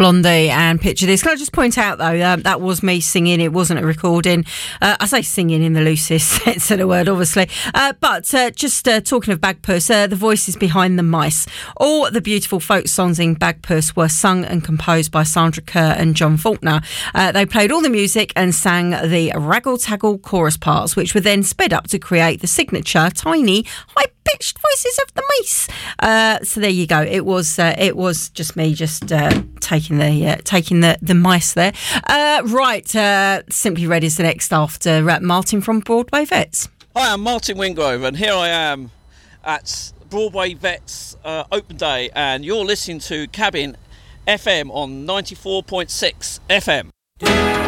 Blondie and Picture This. Can I just point out, though, that was me singing. It wasn't a recording. I say singing in the loosest sense of the word, obviously. But just talking of Bagpuss, the voices behind the mice. All the beautiful folk songs in Bagpuss were sung and composed by Sandra Kerr and John Faulkner. They played all the music and sang the raggle-taggle chorus parts, which were then sped up to create the signature tiny, high-pitched voices of the mice. So there you go. It was just me taking the mice there. Right, Simply Red is the next after Martin from Broadway Vets. Hi, I'm Martin Wingrove, and here I am at Broadway Vets Open Day, and you're listening to Cabin FM on 94.6 FM.